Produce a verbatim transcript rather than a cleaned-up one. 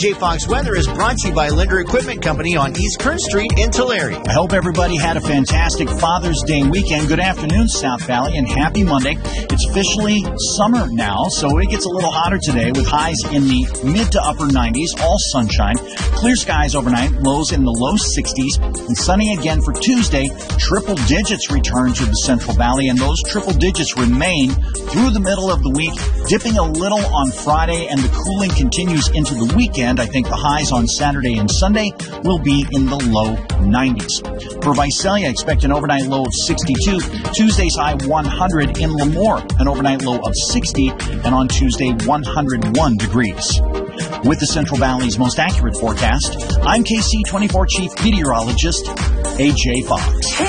J. Fox Weather is brought to you by Linder Equipment Company on East Kern Street in Tulare. I hope everybody had a fantastic Father's Day weekend. Good afternoon, South Valley, and happy Monday. It's officially summer now, so it gets a little hotter today with highs in the mid to upper nineties, all sunshine. Clear skies overnight, lows in the low sixties, and sunny again for Tuesday. Triple digits return to the Central Valley, and those triple digits remain through the middle of the week, dipping a little on Friday, and the cooling continues into the weekend. I think the highs on Saturday and Sunday will be in the low nineties. For Visalia, expect an overnight low of sixty-two. Tuesday's high one hundred. In Lemoore, an overnight low of sixty. And on Tuesday, one hundred one degrees. With the Central Valley's most accurate forecast, I'm K C twenty-four Chief Meteorologist A J Fox.